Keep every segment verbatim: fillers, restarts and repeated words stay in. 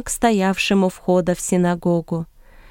к стоявшему входа в синагогу.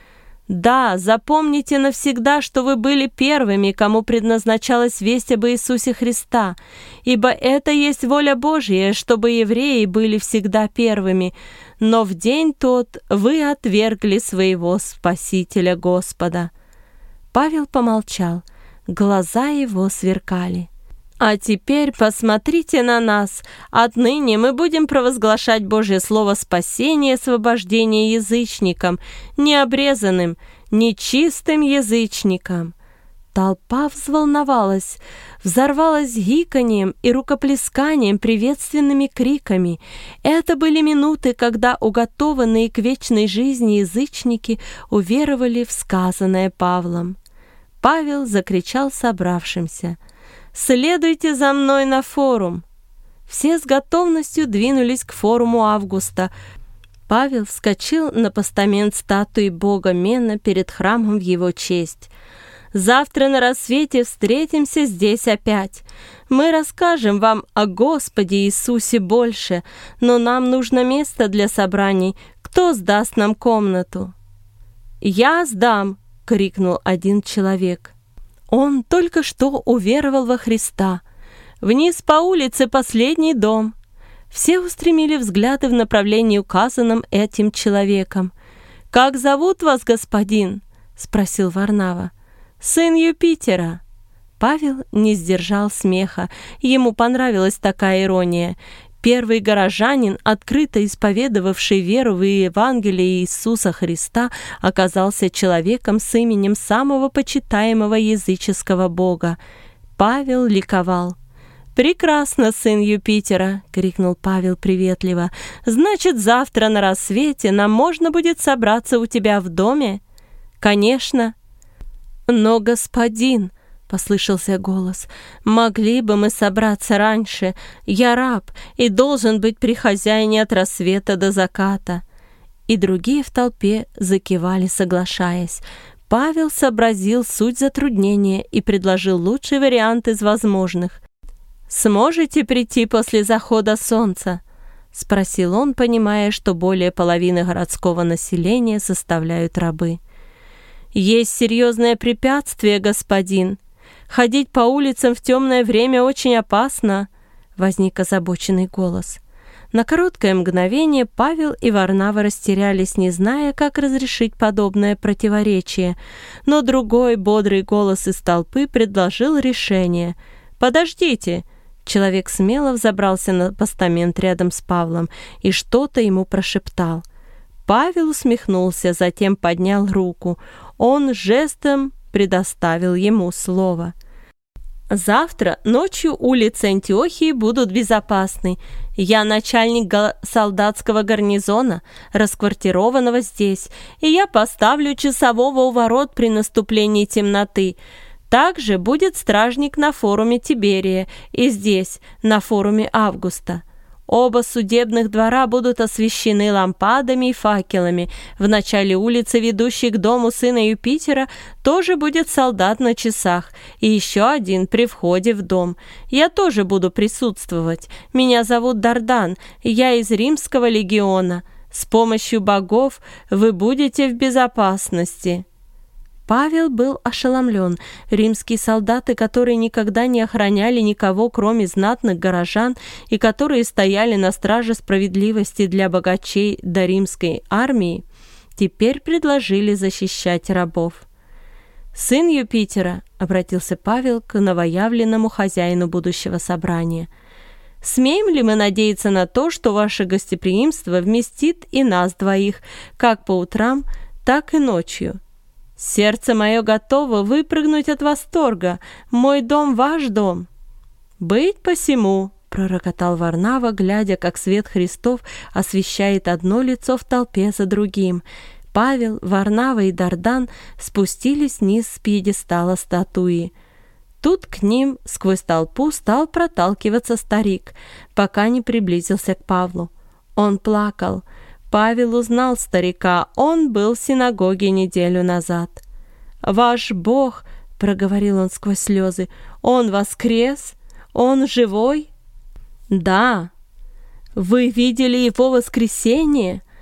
«Да, запомните навсегда, что вы были первыми, кому предназначалась весть об Иисусе Христа, ибо это есть воля Божья, чтобы евреи были всегда первыми, но в день тот вы отвергли своего Спасителя Господа». Павел помолчал, глаза его сверкали. «А теперь посмотрите на нас. Отныне мы будем провозглашать Божье слово спасения и освобождения язычникам, необрезанным, нечистым язычникам». Толпа взволновалась, взорвалась гиканьем и рукоплесканием, приветственными криками. Это были минуты, когда уготованные к вечной жизни язычники уверовали в сказанное Павлом. Павел закричал собравшимся: «Следуйте за мной на форум!» Все с готовностью двинулись к форуму Августа. Павел вскочил на постамент статуи бога Мена перед храмом в его честь. «Завтра на рассвете встретимся здесь опять. Мы расскажем вам о Господе Иисусе больше, но нам нужно место для собраний. Кто сдаст нам комнату?» «Я сдам!» — крикнул один человек. Он только что уверовал во Христа. Вниз по улице последний дом. Все устремили взгляды в направлении, указанном этим человеком. «Как зовут вас, господин?» — спросил Варнава. «Сын Юпитера». Павел не сдержал смеха. Ему понравилась такая ирония. Первый горожанин, открыто исповедовавший веру в Евангелие Иисуса Христа, оказался человеком с именем самого почитаемого языческого бога. Павел ликовал. «Прекрасно, сын Юпитера!» — крикнул Павел приветливо. «Значит, завтра на рассвете нам можно будет собраться у тебя в доме?» «Конечно!» «Но, господин!» — послышался голос. «Могли бы мы собраться раньше? Я раб и должен быть при хозяине от рассвета до заката». И другие в толпе закивали, соглашаясь. Павел сообразил суть затруднения и предложил лучший вариант из возможных. «Сможете прийти после захода солнца?» — спросил он, понимая, что более половины городского населения составляют рабы. «Есть серьезное препятствие, господин. Ходить по улицам в темное время очень опасно», — возник озабоченный голос. На короткое мгновение Павел и Варнава растерялись, не зная, как разрешить подобное противоречие, но другой бодрый голос из толпы предложил решение. «Подождите!» Человек смело взобрался на постамент рядом с Павлом и что-то ему прошептал. Павел усмехнулся, затем поднял руку. Он жестом предоставил ему слово. «Завтра ночью улицы Антиохии будут безопасны. Я начальник го- солдатского гарнизона, расквартированного здесь, и я поставлю часового у ворот при наступлении темноты. Также будет стражник на форуме Тиберия и здесь, на форуме Августа. Оба судебных двора будут освещены лампадами и факелами. В начале улицы, ведущей к дому сына Юпитера, тоже будет солдат на часах, и еще один при входе в дом. Я тоже буду присутствовать. Меня зовут Дардан, я из Римского легиона. С помощью богов вы будете в безопасности». Павел был ошеломлен. Римские солдаты, которые никогда не охраняли никого, кроме знатных горожан, и которые стояли на страже справедливости для богачей до римской армии, теперь предложили защищать рабов. «Сын Юпитера», — обратился Павел к новоявленному хозяину будущего собрания, «смеем ли мы надеяться на то, что ваше гостеприимство вместит и нас двоих, как по утрам, так и ночью? Сердце мое готово выпрыгнуть от восторга. Мой дом — ваш дом». «Быть посему», — пророкотал Варнава, глядя, как свет Христов освещает одно лицо в толпе за другим. Павел, Варнава и Дардан спустились вниз с пьедестала статуи. Тут к ним сквозь толпу стал проталкиваться старик, пока не приблизился к Павлу. Он плакал. Павел узнал старика, он был в синагоге неделю назад. «Ваш Бог», — проговорил он сквозь слезы, — «Он воскрес? Он живой?» «Да». «Вы видели его воскресение?»